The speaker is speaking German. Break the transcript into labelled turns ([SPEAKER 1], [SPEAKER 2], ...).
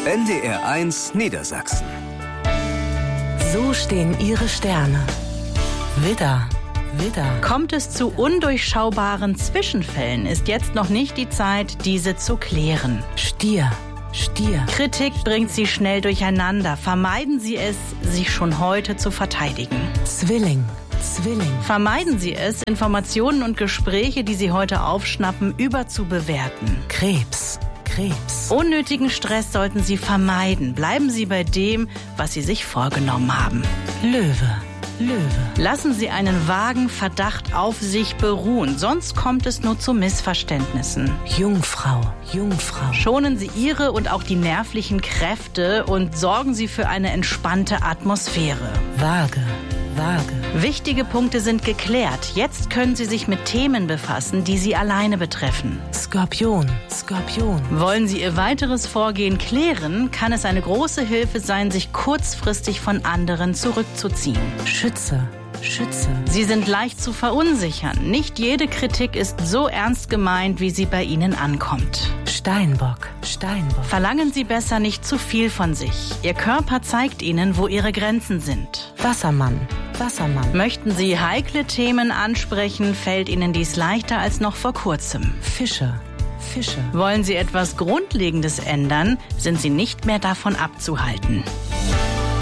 [SPEAKER 1] NDR1 Niedersachsen.
[SPEAKER 2] So stehen ihre Sterne. Widder, Widder.
[SPEAKER 3] Kommt es zu undurchschaubaren Zwischenfällen, ist jetzt noch nicht die Zeit, diese zu klären.
[SPEAKER 2] Stier, Stier.
[SPEAKER 3] Kritik bringt Sie schnell durcheinander. Vermeiden Sie es, sich schon heute zu verteidigen.
[SPEAKER 2] Zwilling, Zwilling.
[SPEAKER 3] Vermeiden Sie es, Informationen und Gespräche, die Sie heute aufschnappen, überzubewerten.
[SPEAKER 2] Krebs, Krebs.
[SPEAKER 3] Unnötigen Stress sollten Sie vermeiden. Bleiben Sie bei dem, was Sie sich vorgenommen haben.
[SPEAKER 2] Löwe, Löwe.
[SPEAKER 3] Lassen Sie einen vagen Verdacht auf sich beruhen, sonst kommt es nur zu Missverständnissen.
[SPEAKER 2] Jungfrau, Jungfrau.
[SPEAKER 3] Schonen Sie Ihre und auch die nervlichen Kräfte und sorgen Sie für eine entspannte Atmosphäre.
[SPEAKER 2] Waage, Waage.
[SPEAKER 3] Wichtige Punkte sind geklärt. Jetzt können Sie sich mit Themen befassen, die Sie alleine betreffen.
[SPEAKER 2] Skorpion, Skorpion.
[SPEAKER 3] Wollen Sie Ihr weiteres Vorgehen klären, kann es eine große Hilfe sein, sich kurzfristig von anderen zurückzuziehen.
[SPEAKER 2] Schütze, Schütze.
[SPEAKER 3] Sie sind leicht zu verunsichern. Nicht jede Kritik ist so ernst gemeint, wie sie bei Ihnen ankommt.
[SPEAKER 2] Steinbock, Steinbock.
[SPEAKER 3] Verlangen Sie besser nicht zu viel von sich. Ihr Körper zeigt Ihnen, wo Ihre Grenzen sind.
[SPEAKER 2] Wassermann, Wassermann.
[SPEAKER 3] Möchten Sie heikle Themen ansprechen, fällt Ihnen dies leichter als noch vor kurzem.
[SPEAKER 2] Fische, Fische.
[SPEAKER 3] Wollen Sie etwas Grundlegendes ändern, sind Sie nicht mehr davon abzuhalten.